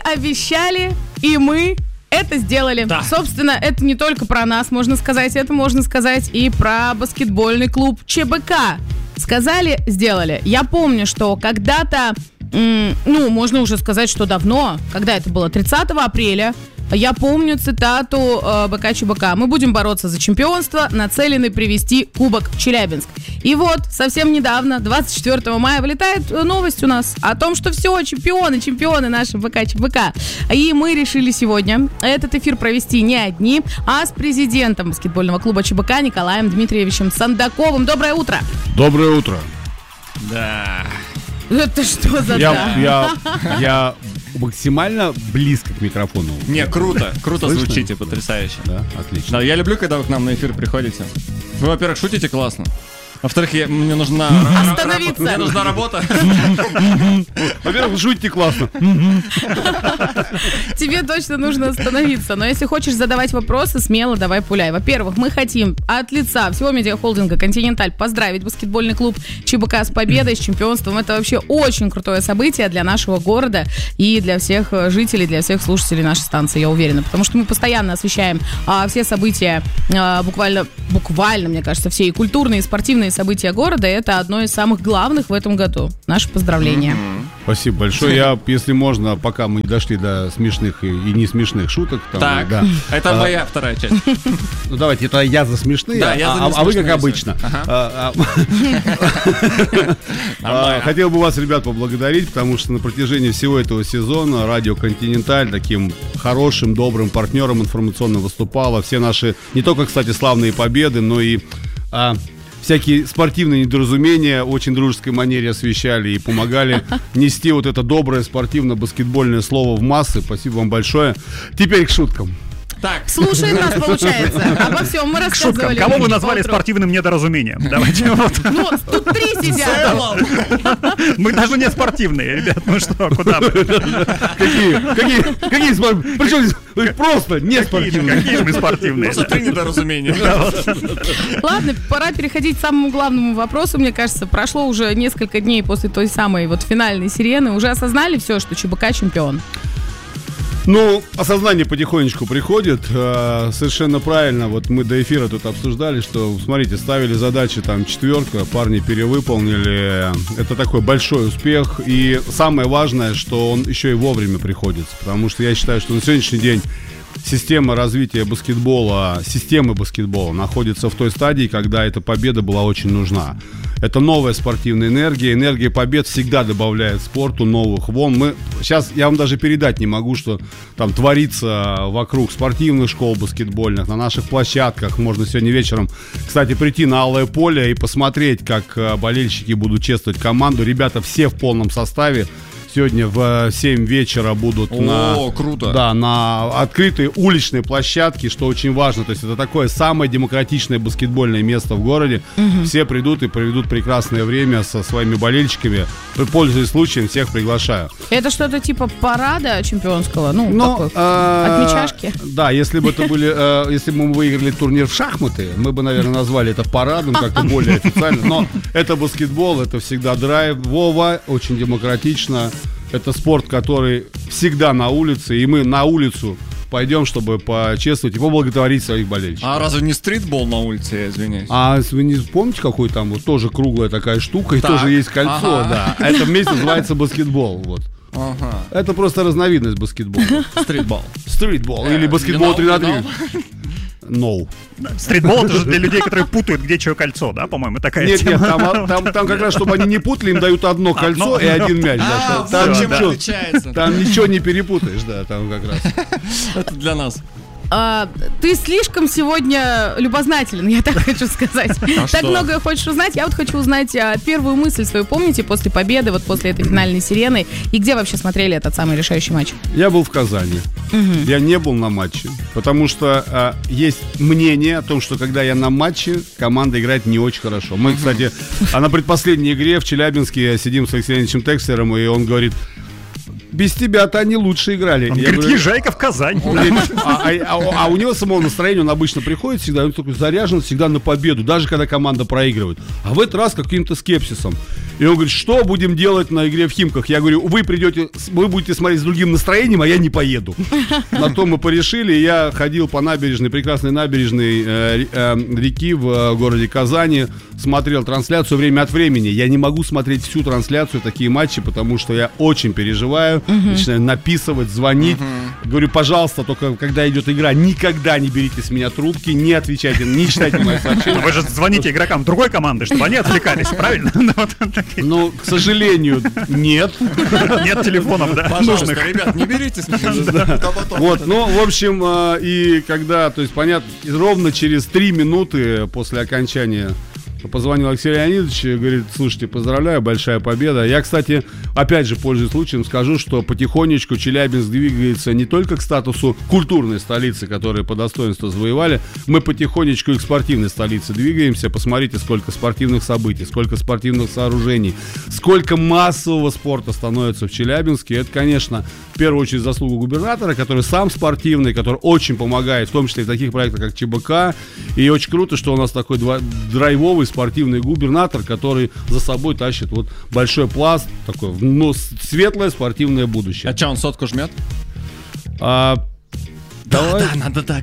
обещали, и мы это сделали. Да. Собственно, это не только про нас, можно сказать. Это можно сказать и про баскетбольный клуб ЧБК. Сказали, сделали. Я помню, что когда-то, можно уже сказать, что давно, когда это было, 30 апреля, я помню цитату БК ЧБК. Мы будем бороться за чемпионство, нацелены привести кубок в Челябинск. И вот, совсем недавно, 24 мая, вылетает новость у нас о том, что все, чемпионы наши БК ЧБК. И мы решили сегодня этот эфир провести не одни, а с президентом баскетбольного клуба ЧБК Николаем Дмитриевичем Сандаковым. Доброе утро! Доброе утро! Да. Это что за я максимально близко к микрофону. Не, круто звучите, потрясающе. Да, отлично. Да, я люблю, когда вы к нам на эфир приходите. Вы, во-первых, шутите классно. Во-вторых, мне нужна остановиться. Мне нужна работа. Во-первых, вы шутите классно. Тебе точно нужно остановиться. Но если хочешь задавать вопросы, смело давай пуляй. Во-первых, мы хотим от лица всего медиахолдинга «Континенталь» поздравить баскетбольный клуб ЧБК с победой, с чемпионством. Это вообще очень крутое событие для нашего города и для всех жителей, для всех слушателей нашей станции, я уверена. Потому что мы постоянно освещаем все события, буквально, мне кажется, все и культурные, и спортивные события города. Это одно из самых главных в этом году. Наши поздравления. Спасибо большое. Я, если можно, пока мы не дошли до смешных и не смешных шуток. Так, да. Это моя вторая часть. Ну давайте, это я за смешные, а вы как обычно. Хотел бы вас, ребят, поблагодарить, потому что на протяжении всего этого сезона радио «Континенталь» таким хорошим, добрым партнером информационно выступало. Все наши, не только, кстати, славные победы, но и всякие спортивные недоразумения в очень дружеской манере освещали и помогали нести вот это доброе спортивно-баскетбольное слово в массы. Спасибо вам большое. Теперь к шуткам. Так, слушает нас, получается. Обо всем мы рассказывали. Шуткам. Кого вы назвали спортивным недоразумением? Давайте вот. Ну, тут 3 сидят. Мы даже не спортивные, ребят. Ну что, куда мы? Какие спортивные? Причем просто не спортивные. Какие мы спортивные? Просто 3 недоразумения. Ладно, пора переходить к самому главному вопросу. Мне кажется, прошло уже несколько дней после той самой вот финальной сирены. Уже осознали все, что ЧБК чемпион? Ну, осознание потихонечку приходит. Совершенно правильно. Вот мы до эфира тут обсуждали, что, смотрите, ставили задачи там 4, парни перевыполнили. Это такой большой успех. И самое важное, что он еще и вовремя приходится. Потому что я считаю, что на сегодняшний день система развития баскетбола, системы баскетбола находится в той стадии, когда эта победа была очень нужна. Это новая спортивная энергия. Энергия побед всегда добавляет спорту новых волн. Сейчас я вам даже передать не могу, что там творится вокруг спортивных школ баскетбольных, на наших площадках. Можно сегодня вечером, кстати, прийти на Алое поле и посмотреть, как болельщики будут чествовать команду. Ребята все в полном составе. Сегодня в 7 вечера будут на открытой уличной площадке, что очень важно. То есть это такое самое демократичное баскетбольное место в городе. Все придут и проведут прекрасное время со своими болельщиками. Пользуясь случаем, всех приглашаю. Это что-то типа парада чемпионского? Отмечашки? Да, если бы это были, если бы мы выиграли турнир в шахматы, мы бы, наверное, назвали это парадом, как-то более официально. Но это баскетбол, это всегда драйв. Вова, очень демократично. Это спорт, который всегда на улице, и мы на улицу пойдем, чтобы почествовать и поблагодарить своих болельщиков. А разве не стритбол на улице, я извиняюсь? А вы не помните, какой там вот тоже круглая такая штука, и тоже есть кольцо, да. Это вместе называется баскетбол, вот. Это просто разновидность баскетбола. Стритбол. Или баскетбол 3 на 3. No. Стритбол — это же для людей, которые путают, где чье кольцо, да, по-моему, такая тема. Нет, там как раз, чтобы они не путали, им дают одно кольцо и один мяч. Там ничего не перепутаешь, да, там как раз. Это для нас. Ты слишком сегодня любознателен, я так хочу сказать. Так многое хочешь узнать. Я вот хочу узнать первую мысль свою. Помните, после победы, вот после этой финальной сирены, и где вообще смотрели этот самый решающий матч? Я был в Казани. Я не был на матче, потому что есть мнение о том, что когда я на матче, команда играет не очень хорошо. Мы, кстати, на предпоследней игре в Челябинске сидим с Алексеем Ильичем Текслером, и он говорит: без тебя-то они лучше играли. Он говорит, езжай-ка в Казань. А у него самого настроения, он обычно приходит всегда, он такой заряжен всегда на победу, даже когда команда проигрывает. А в этот раз каким-то скепсисом. И он говорит, что будем делать на игре в Химках? Я говорю, вы будете смотреть с другим настроением, а я не поеду. На то мы порешили. Я ходил по набережной, прекрасной набережной реки в городе Казани, смотрел трансляцию время от времени. Я не могу смотреть всю трансляцию, такие матчи, потому что я очень переживаю, начинаю написывать, звонить. Говорю, пожалуйста, только когда идет игра, никогда не берите с меня трубки, не отвечайте, не читайте мои сообщения. Вы же звоните игрокам другой команды, чтобы они отвлекались, правильно? Ну, к сожалению, нет. Нет телефонов, да? Пожалуйста, ребят, не берите с меня. Вот, ну, в общем, и когда, то есть, понятно, ровно через 3 минуты после окончания позвонил Алексей Леонидович и говорит, слушайте, поздравляю, большая победа. Я, кстати, опять же, пользуясь случаем, скажу, что потихонечку Челябинск двигается не только к статусу культурной столицы, которую по достоинству завоевали, мы потихонечку и к спортивной столице двигаемся. Посмотрите, сколько спортивных событий, сколько спортивных сооружений, сколько массового спорта становится в Челябинске. Это, конечно, в первую очередь заслуга губернатора, который сам спортивный, который очень помогает, в том числе и в таких проектах, как ЧБК. И очень круто, что у нас такой драйвовый спортивный губернатор, который за собой тащит вот большой пласт, такое, ну, светлое спортивное будущее. А что, он сотку жмет? Давай. Да, надо так.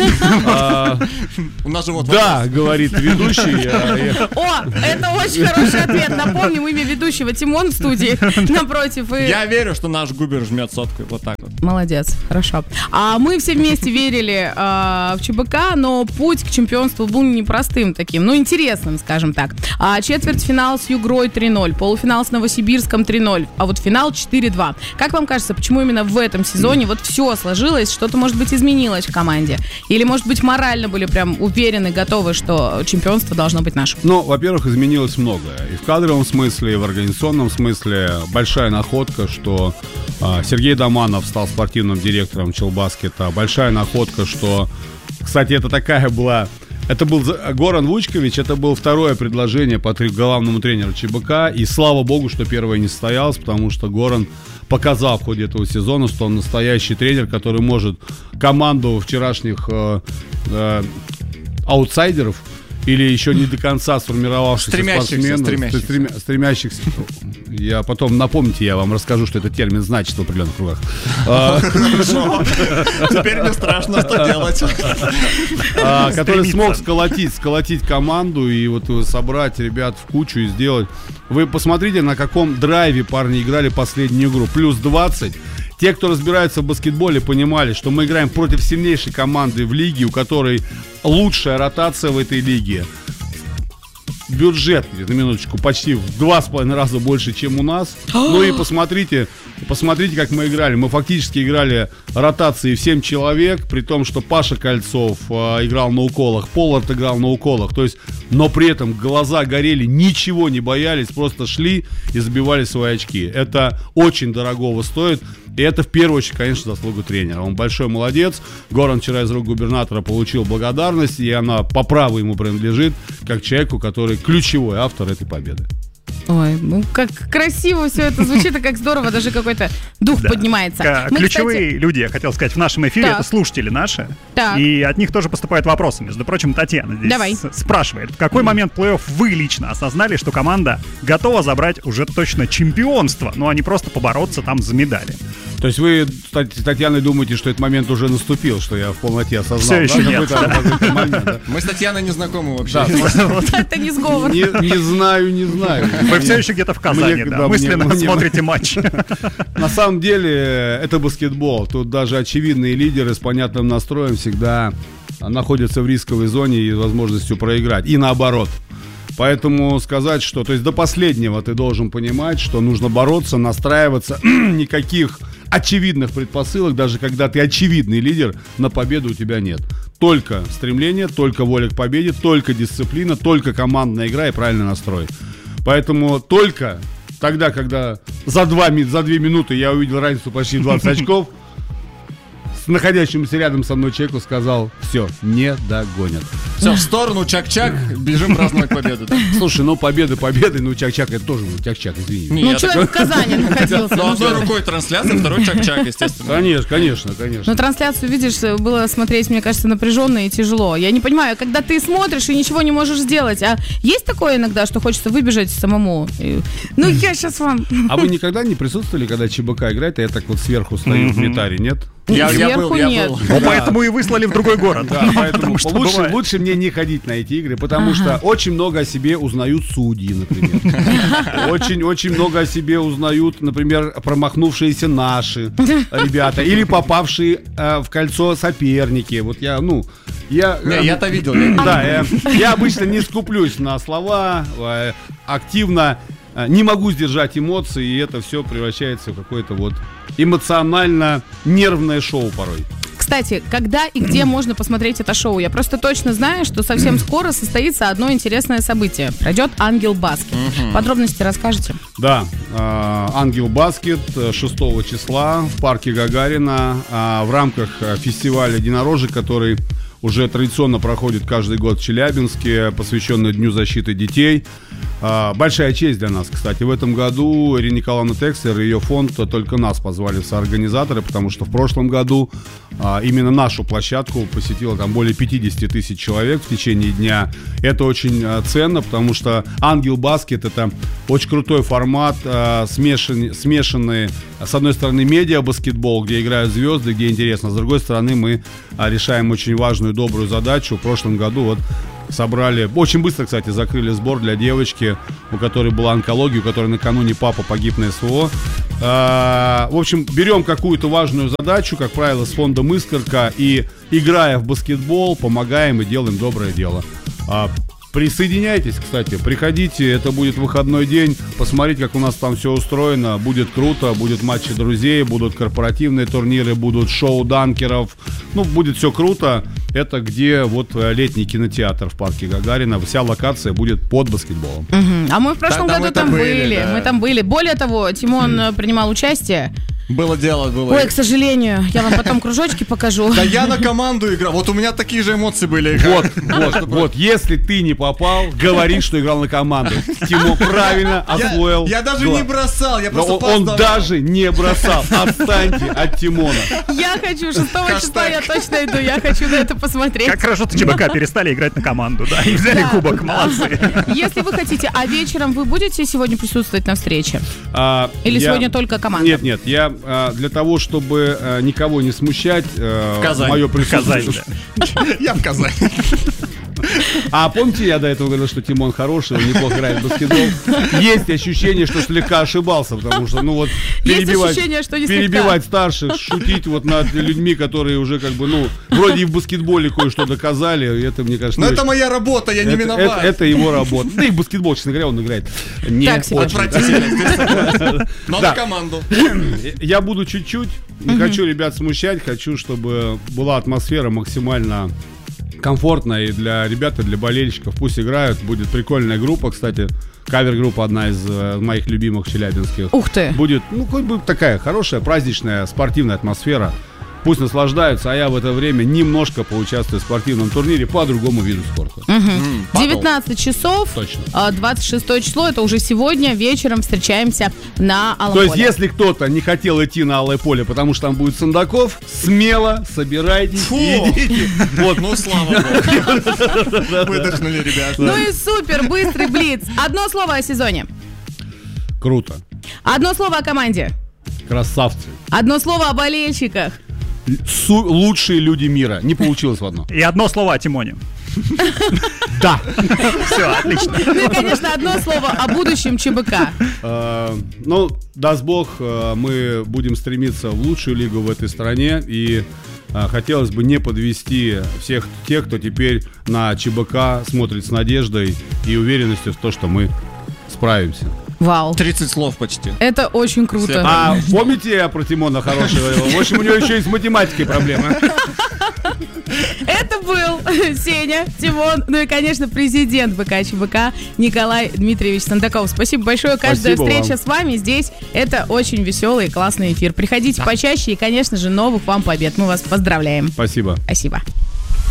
У нас же вот да, говорит ведущий. О, это очень хороший ответ. Напомним имя ведущего. Тимон в студии напротив. Я верю, что наш губер жмет сотку. Вот так вот. Молодец, хорошо. А мы все вместе верили в ЧБК, но путь к чемпионству был непростым таким, ну, интересным, скажем так. Четвертьфинал с Югрой 3-0, полуфинал с Новосибирском 3-0, а вот финал 4-2. Как вам кажется, почему именно в этом сезоне вот все сложилось, что-то, может быть, изменилось в команде? Или, может быть, морально были прям уверены, готовы, что чемпионство должно быть нашим? Ну, во-первых, изменилось многое. И в кадровом смысле, и в организационном смысле. Большая находка, что Сергей Доманов стал спортивным директором Челбаскета. Большая находка, что... Кстати, это такая была... Это был Горан Вучкович, это было второе предложение по главному тренеру ЧБК. И слава богу, что первое не состоялось, потому что Горан показал в ходе этого сезона, что он настоящий тренер, который может команду вчерашних аутсайдеров или еще не до конца сформировавшихся спортсменов, стремящихся. Я потом, напомните, я вам расскажу, что этот термин значит в определенных кругах. Хорошо. Теперь мне страшно, что делать. Который смог сколотить команду и вот собрать ребят в кучу и сделать. Вы посмотрите, на каком драйве парни играли последнюю игру. Плюс 20. Те, кто разбирается в баскетболе, понимали, что мы играем против сильнейшей команды в лиге, у которой лучшая ротация в этой лиге. Бюджет, на минуточку, почти в 2,5 раза больше, чем у нас. Ну и посмотрите, как мы играли. Мы фактически играли ротации в 7 человек, при том, что Паша Кольцов играл на уколах, Поллард играл на уколах. То есть, но при этом глаза горели, ничего не боялись, просто шли и забивали свои очки. Это очень дорогого стоит. И это в первую очередь, конечно, заслуга тренера. Он большой молодец. Горан вчера из рук губернатора получил благодарность, и она по праву ему принадлежит, как человеку, который ключевой автор этой победы. Ой, ну как красиво все это звучит, и как здорово, даже какой-то дух поднимается. Ключевые люди, я хотел сказать, в нашем эфире, это слушатели наши. И от них тоже поступают вопросы. Между прочим, Татьяна здесь спрашивает, в какой момент плей-офф вы лично осознали, что команда готова забрать уже точно чемпионство, ну а не просто побороться там за медали? То есть вы, Татьяна, думаете, что этот момент уже наступил, что я в полноте осознал? Все еще нет. Мы с Татьяной не знакомы вообще. Это не сговор. Не знаю. Вы все еще где-то в Казани, да? Мысленно смотрите матч. На самом деле, это баскетбол. Тут даже очевидные лидеры с понятным настроем всегда находятся в рисковой зоне и возможностью проиграть. И наоборот. Поэтому сказать, что... То есть до последнего ты должен понимать, что нужно бороться, настраиваться. Никаких очевидных предпосылок, даже когда ты очевидный лидер, на победу у тебя нет. Только стремление, только воля к победе, только дисциплина, только командная игра и правильный настрой. Поэтому только тогда, когда за 2 минуты я увидел разницу почти 20 очков, находящемуся рядом со мной человеку сказал: все, не догонят. Все, в сторону, чак-чак, бежим праздновать победу. Да? Слушай, ну победы, ну чак-чак это тоже чак-чак, извини. Ну человек в Казани находился. Ну одной рукой трансляция, второй чак-чак, естественно. Конечно. Но трансляцию, видишь, было смотреть, мне кажется, напряженно и тяжело. Я не понимаю, когда ты смотришь и ничего не можешь сделать, а есть такое иногда, что хочется выбежать самому? Ну я сейчас вам... А вы никогда не присутствовали, когда ЧБК играет, и я так вот сверху стою в метаре, нет? Я был. Ну, поэтому и выслали в другой город. Да, поэтому лучше мне не ходить на эти игры, потому что очень много о себе узнают судьи, например. Очень много о себе узнают, например, промахнувшиеся наши ребята или попавшие в кольцо соперники. Вот я-то видел. Да, я обычно не скуплюсь на слова, активно не могу сдержать эмоции, и это все превращается в какое-то вот эмоционально-нервное шоу порой. Кстати, когда и где можно посмотреть это шоу? Я просто точно знаю, что совсем скоро состоится одно интересное событие. Пройдет Ангел Баскет. Подробности расскажете? Да, Ангел Баскет 6 числа в парке Гагарина в рамках фестиваля единорожек, который уже традиционно проходит каждый год в Челябинске, посвященный Дню защиты детей. Большая честь для нас, кстати. В этом году Ирина Николаевна Текслер и ее фонд только нас позвали в соорганизаторы, потому что в прошлом году именно нашу площадку посетило там более 50 тысяч человек в течение дня. Это очень ценно, потому что Ангел Баскет — это очень крутой формат, смешанный, с одной стороны, медиа-баскетбол, где играют звезды, где интересно, с другой стороны, мы решаем очень важную, добрую задачу. В прошлом году вот собрали, очень быстро, кстати, закрыли сбор для девочки, у которой была онкология, у которой накануне папа погиб на СВО. В общем, берем какую-то важную задачу, как правило, с фондом «Искорка», и, играя в баскетбол, помогаем и делаем доброе дело. Присоединяйтесь, кстати, приходите, это будет выходной день, посмотрите, как у нас там все устроено, будет круто, будут матчи друзей, будут корпоративные турниры, будут шоу данкеров, будет все круто. Это где вот летний кинотеатр в парке Гагарина, вся локация будет под баскетболом. А мы в прошлом году там были, да. Мы там были. Более того, Тимон принимал участие. Было дело. Ой, к сожалению, я вам потом кружочки покажу. Да я на команду играл. Вот у меня такие же эмоции были. Вот, если ты не попал, говори, что играл на команду. Тимон правильно освоил. Я даже не бросал, я просто пас давал. Он даже не бросал. Отстаньте от Тимона. Я хочу, 6 числа я точно иду, я хочу на это посмотреть. Как хорошо, что ЧБК перестали играть на команду, да, и взяли кубок, молодцы. Если вы хотите, а вечером вы будете сегодня присутствовать на встрече? Или сегодня только команда? Нет, я для того, чтобы никого не смущать, мое присутствие. Я в Казани. А помните, я до этого говорил, что Тимон хороший, он неплохо играет в баскетбол. Есть ощущение, что слегка ошибался, потому что, перебивать старших, шутить вот над людьми, которые уже вроде и в баскетболе кое-что доказали, это, мне кажется... Но это моя работа, я не виноват. Это его работа. Да и в баскетбол, честно говоря, он играет не очень. Отвратительно. Но на команду. Я буду чуть-чуть, не хочу ребят смущать, хочу, чтобы была атмосфера максимально комфортно и для ребят, и для болельщиков. Пусть играют, будет прикольная группа, кстати, кавер-группа одна из моих любимых челябинских. Ух ты! Будет, хоть бы такая хорошая, праздничная, спортивная атмосфера. Пусть наслаждаются, а я в это время немножко поучаствую в спортивном турнире по другому виду спорта. 19 часов, точно. 26 число, это уже сегодня вечером встречаемся на Алом поле. То есть, если кто-то не хотел идти на Алое поле, потому что там будет Сандаков, смело собирайтесь и идите. Вот. Слава богу. Выдохнули, ребята. Ну и супер, быстрый блиц. Одно слово о сезоне. Круто. Одно слово о команде. Красавцы. Одно слово о болельщиках. Лучшие люди мира. Не получилось в одно. И одно слово о Тимоне. Да. Все, отлично. Ну и, конечно, одно слово о будущем ЧБК. Даст Бог, мы будем стремиться в лучшую лигу в этой стране. И хотелось бы не подвести всех тех, кто теперь на ЧБК смотрит с надеждой и уверенностью в том, что мы справимся. Вау. 30 слов почти. Это очень круто. А помните я про Тимона хорошего? В общем, у него еще и с математикой проблемы. Это был Сеня, Тимон, ну и, конечно, президент ВК ЧБК Николай Дмитриевич Сандаков. Спасибо большое. Каждая встреча с вами здесь — это очень веселый и классный эфир. Приходите почаще и, конечно же, новых вам побед. Мы вас поздравляем. Спасибо. Спасибо.